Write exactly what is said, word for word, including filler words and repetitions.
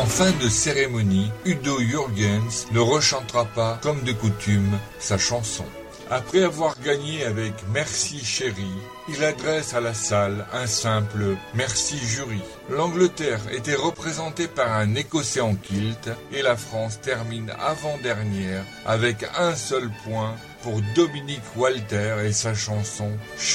En fin de cérémonie, Udo Jürgens ne rechantera pas, comme de coutume, sa chanson. Après avoir gagné avec Merci chérie, il adresse à la salle un simple Merci jury. L'Angleterre était représentée par un Écossais en kilt et la France termine avant-dernière avec un seul point pour Dominique Walter et sa chanson